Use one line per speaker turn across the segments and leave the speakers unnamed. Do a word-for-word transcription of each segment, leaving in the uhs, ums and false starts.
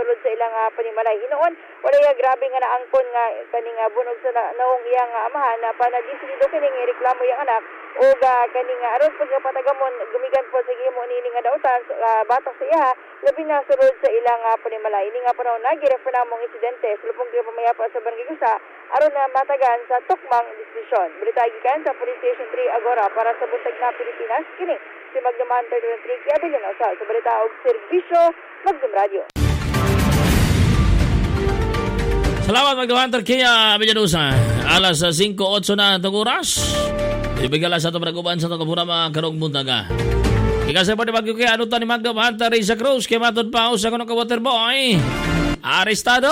sulod sa ilang uh, panimalay. Hinoon, wala yung grabe nga naangkon nga kaning uh, bunog sa na, naong iyang uh, amahan na panadisidido kining reklamo yung anak o uh, kaning uh, aron pag patagamon gumigan po sa gimo nini nga dautan uh, batok sa iya labi na sulod sa ilang uh, panimalay. Ini nga panahon na girefer na mong insidente sulupong kaya pamayapa sa Barangay Gusa aron na matagan sa tukmang diskusyon. Balita gikan sa Police Station three Agora para sa buntag na Pilipinas kini si Magnum Hunter twenty-three kaya bilyon sa sa balita og serbisyo Magnum Radio.
Salamat Magnum Hunter kaya Villanusa. Alas cinco eight na itong oras. Ibigala sa itong panaguban sa itong kapurama karong buntaga. Ikasay pa ni Magyo kaya ano to ni Magnum Hunter Risa Cruz kaya matod pa sa kanong ka-waterboy. Arestado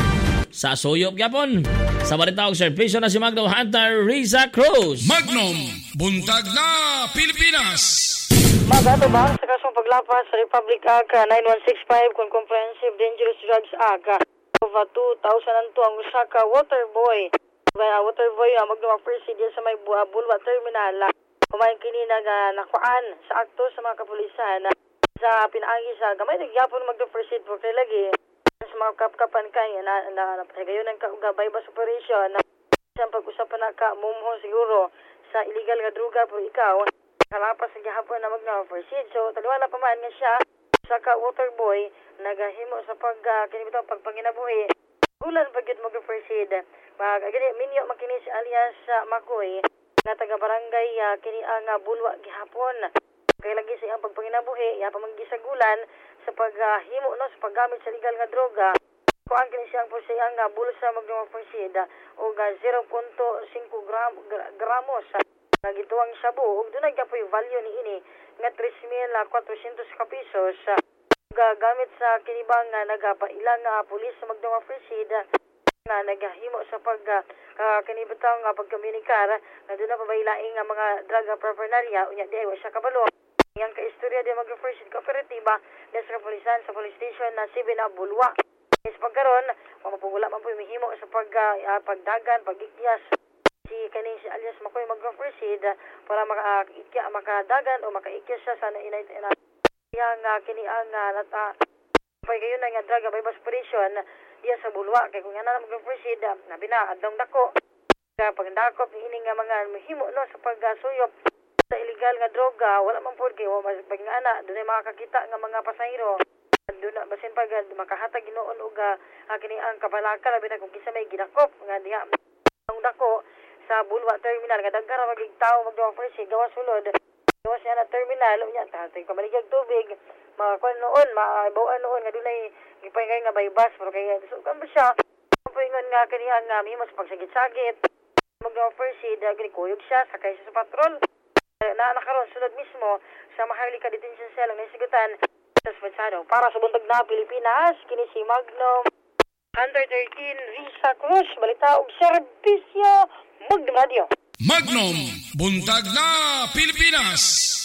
sa suyop yapon. Sa balita og serbisyo na si Magnum Hunter Risa Cruz.
Magnum, buntag na Pilipinas.
Magatubang sa kasong paglapas sa Republic Act nine one six five kung Comprehensive Dangerous Drugs Act of two thousand two ang usa ka waterboy. Kaya waterboy ang Magnum Presidio sa may Bulwa Terminal. Kumain kini nag nakuan sa akto sa mga kapulisan sa pinaagi sa gamay nagyapon Magnum Presidio po kay lagi sa mga kapkapan kay na na napagayon ng kaugabay bas operation sa pag-usapan na ka mumho siguro sa illegal nga droga pero ikaw kalapas sa gihapon na mag-proceed. So, taliwala pa man nga siya sa ka-waterboy nagahimo sa pag uh, kinibitang pagpanginabuhi. Ulan pag yun mag-proceed. Pag agad minyo makinis alias uh, Makoy nga taga-barangay uh, kini ang uh, Bulwa gihapon. Kaya lagi siya ang pagpanginabuhi, ya pamanggisagulan sa paghimo uh, no sa paggamit sa legal nga droga. Kung ang kini siyang po siyang uh, bulsa mag-proceed uh, o uh, zero point five gram, gra, gramos uh, nagituang shabu ug dunay gapoy value ni ini nga three mil fourhundred ka pesos uh, gagamit sa kinibang nga uh, nagapailang uh, pulis sa Magnum Proceed uh, nga nagahimo sa pag uh, kanibutang uh, pagkomunikar nga uh, dunay pabaylaing nga uh, mga drug paraphernalia unya di ay wa siya kabalo yang kaistorya di Magnum Proceed kooperatiba sa kapulisan sa police station na seven na Bulwa. Is pagkaron mamapugula man po mihimo sa pag uh, pagdagan pagikyas si kaning si alias Makoy mag-proceed para makaikya makadagan o makaikya siya sa inay na yang uh, kini ang uh, nata pay kayo na nga drug by operation diya sa Bulwa kay kung ana mag-proceed uh, nabi na adtong dako sa pagdakop ni ini nga mga mahimo no sa pagsuyop sa illegal nga droga wala man pud kay wa pag nga ana dunay makakita nga mga pasahero doon na basin pag makahatag ginoon og uh, kini ang kabalaka labi na kung kisa may ginakop nga diha ang dako sa Bulwa Terminal nga daghan ra magigtaw mag-offer si gawas sulod gawas siya na terminal unya tatay kamaligag tubig mga kon noon mabawaan noon nga dunay gipangay nga baybas pero kay so kan ba siya paingon nga kaniya nga mimo sa pagsagit-sagit mag-offer si dagri kuyog siya sakay siya sa patrol na nakaron sulod mismo sa Maharlika Detention Cell ang nasigutan sa Spetsado para sa buntag na Pilipinas kini si Magnum Hunter thirteen Risa Cruz balita og serbisyo Magnum Radio.
Magnum, buntag na Pilipinas.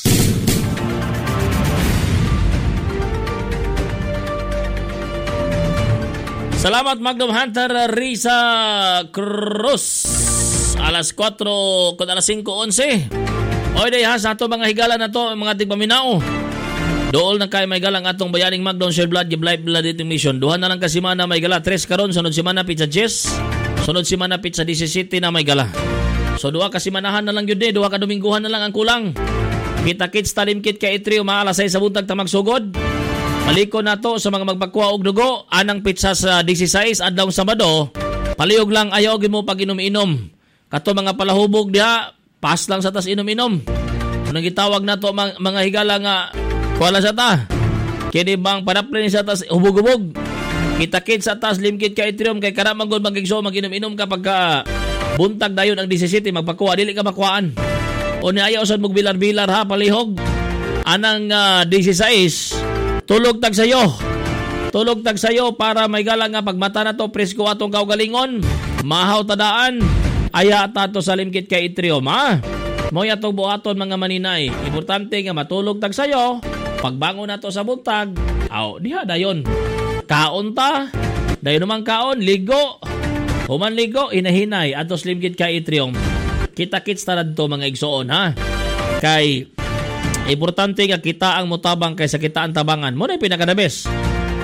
Salamat Magnum Hunter Risa Cruz. Alas four kung alas cinco eleven. Oy day ha sa ato mga higala na to mga tigpaminao. Dool na kay may galang atong bayaning Magnum Share Blood give life blood mission. Duha na lang ka semana may gala tres karon sunod semana pizza Jess. Sunod si manapit sa seventeen na may gala. So duha ka simanahan na lang yun eh. Duha ka domingguhan na lang ang kulang. Kita kits talim kit kay Itrio maalasay sa buntag tamag sugod. Maliko na to sa mga magpakuha og dugo. Anang pizza sa sixteen adlaw Sabado. Palihog lang ayaw mo pag inom-inom. Kato mga palahubog diha. Pas lang sa tas inom-inom. Unang gitawag na to mga, mga higala nga kuwala sa ta. Kini bang padaplin sa tas hubog-hubog. Kita-kit sa taas, limkit ka itrium, kay karamagod magigso, mag-inom-inom kapag ka buntag dayon ang seventeen, magpakuha, dili ka makuhaan. O niayaw saan mong bilar-bilar ha, palihog. Anang uh, sixteen, tulog tag sayo. Tulog tag sayo para may galang nga pagmata na to, presko atong kaugalingon. Mahaw tadaan, aya tato sa limkit ka itrium ha. Moya tong buhaton mga maninay. Importante nga matulog tag sayo. Pagbangon na to sa buntag, aw, diha dayon. Kaon ta, dayon naman kaon, ligo. Human ligo, inahinay, atos limkit ka itrium. Kita-kits talad to mga igsoon ha. Kay, importante nga kita ang mutabang kaysa kita ang tabangan. Muna yung pinakadabes.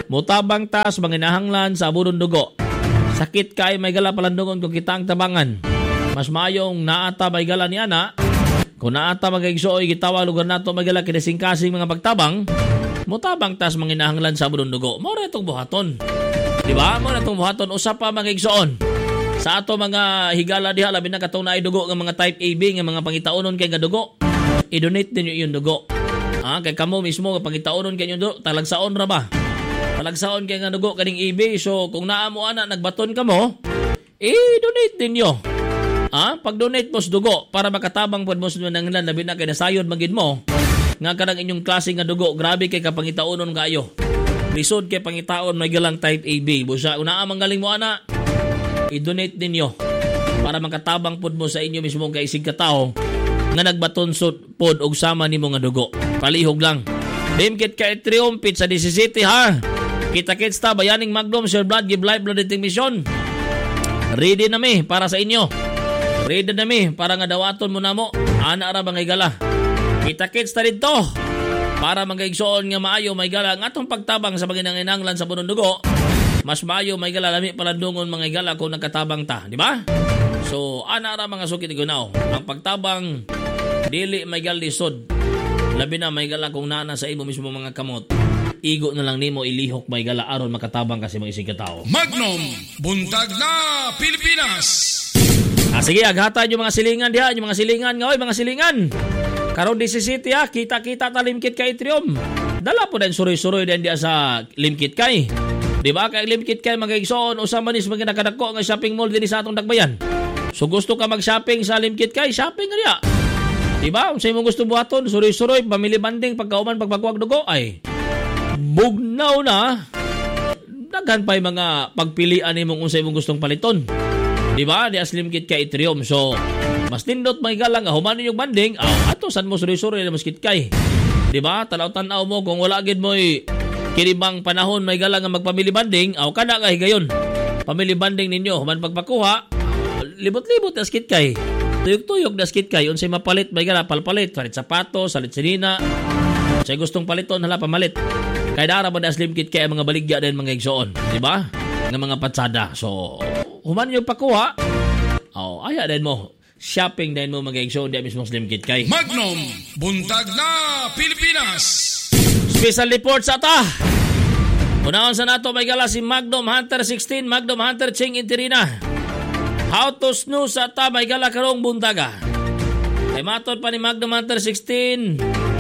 Mutabang tas manginahanglan sa abudong dugo. Sakit kay may gala palandungon kung kita ang tabangan. Mas mayong naata may gala ni ana. Kung naata magigsoy gitawa lugar nato may gala kinasing-kasing mga pagtabang. Mutabang tas manginahanglan sa abudong dugo. Mora itong buhaton. Diba? Mora itong buhaton. Usa pa magigsoon. Sa ato mga higala diha labi na katong naay dugo ng mga type A B ng mga pangitaunon kay nga dugo. I-donate ninyo yung dugo. Ah, kay kamo mismo pangitaunon kay yung dugo, talagsaon ra ba? Talagsaon kay nga dugo kaning A B. So kung naa mo ana nagbaton kamo, i-donate ninyo. Ah, pag-donate mo sa dugo para makatabang pud mo sa nanglan labi na kay nasayod magid mo. Nga kanang inyong klase nga dugo, grabe kay kapangitaunon kaayo. Lisod kay pangitaon may galang type A B. Busa una amang galing mo ana. I-donate ninyo para makatabang pod mo sa inyo mismo kay isig katao nga nagbaton sud pod og sama nimo nga dugo. Palihog lang. Dimkit kay triumpit sa disisiti ha. Kita-kits ta bayaning Magnum Sir Blood give live blood mission. Ready na mi para sa inyo. Ready na mi para nga dawaton mo namo. Ana ra bangay gala. Kita-kits ta didto para magigsoon nga maayo may gala ang atong pagtabang sa paginanginanglan sa bunong dugo. Mas maayo may gala lami palandungon mga gala kung nagkatabang ta, di ba? So, ana ra mga sukit gunaw. Ang pagtabang dili may gal lisod. Labi na may gala kung nana sa imo mismo mga kamot. Igo na lang nimo ilihok may gala aron makatabang kasi mga isig katao.
Magnum, buntag na Pilipinas.
Ah, sige, aghatan yung mga silingan diha, yung mga silingan nga oy, mga silingan. Karon disisiti ha, kita-kita ta limkit kay Trium. Dala po din suroy-suroy din diya sa limkit kay. Di ba? Kaya limkit kayo mag-igsoon o sa manis mga nakadako ng shopping mall din sa atong Dagbayan. So gusto ka mag-shopping sa limkit kayo, shopping nga niya. Di ba? Kung sa imong gusto buhaton, suroy-suroy, pamili banding, pagkauman, pagpagwag dugo, ay bugnaw na. Daghan pa yung mga pagpilian imong kung sa imong gustong paliton. Di ba? Di as limkit kayo Trium. So, mas nindot may galang, humanin yung banding, aw, ato, san mo suroy-suroy na maskit kayo. Di ba? Tanaw-tanaw mo, kung wala agad mo eh, kiribang panahon may galang nga magpamili banding, aw kada kay gayon. Pamili banding ninyo, human pagpakuha, libot-libot na skit kay. Tuyok-tuyok na skit kay. Unsay mapalit may gala palpalit, palit sapatos, salit sinina. Say gustong paliton hala pamalit. Kay dara ba das limkit kay mga baligya din mga igsoon, di ba? Nga mga patsada. So, human yung pakuha. Aw, aya din mo. Shopping din mo mga igsoon di mismo slim kit kay.
Magnum, buntag na Pilipinas.
Special report sa ta. Unahon sa nato may gala si Magnum Hunter sixteen, Magnum Hunter Ching Interina. How to snooze sa ta may gala karong buntaga. Kay maton pa ni Magnum Hunter sixteen.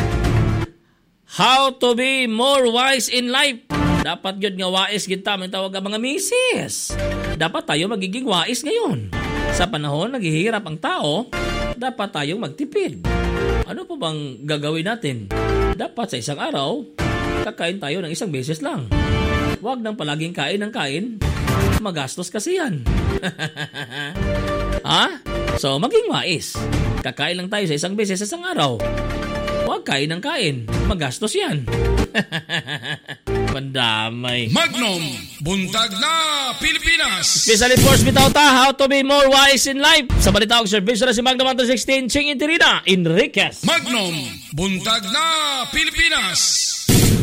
How to be more wise in life. Dapat yun nga wais kita may tawag ang mga misis. Dapat tayo magiging wais ngayon. Sa panahon naghihirap ang tao, dapat tayong magtipid. Ano po bang gagawin natin? Dapat sa isang araw, kakain tayo ng isang beses lang. Huwag nang palaging kain ng kain. Magastos kasi yan. Ha? So, maging wais. Kakain lang tayo sa isang beses sa isang araw. Huwag kain ng kain. Magastos yan. Pandamay.
Magnum, buntag na Pilipinas.
Special Force bitaw ta, how to be more wise in life. Sa balitawag service na si Magnum Hunter sixteen, Ching Interina, Enriquez.
Magnum, buntag na Pilipinas.